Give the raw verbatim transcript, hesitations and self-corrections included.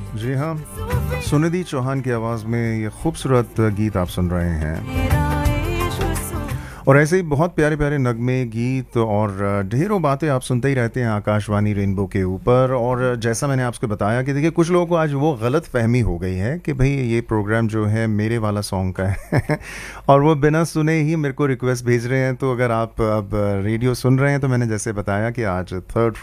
जी हाँ, सुनिधि चौहान की आवाज़ में ये खूबसूरत गीत आप सुन रहे हैं। और ऐसे ही बहुत प्यारे प्यारे नगमे, गीत और ढेरों बातें आप सुनते ही रहते हैं आकाशवाणी रेनबो के ऊपर। और जैसा मैंने आपको बताया कि देखिए, कुछ लोगों को आज वो गलत फहमी हो गई है कि भाई ये प्रोग्राम जो है मेरे वाला सॉन्ग का है और वो बिना सुने ही मेरे को रिक्वेस्ट भेज रहे हैं। तो अगर आप अब रेडियो सुन रहे हैं तो मैंने जैसे बताया कि आज थर्ड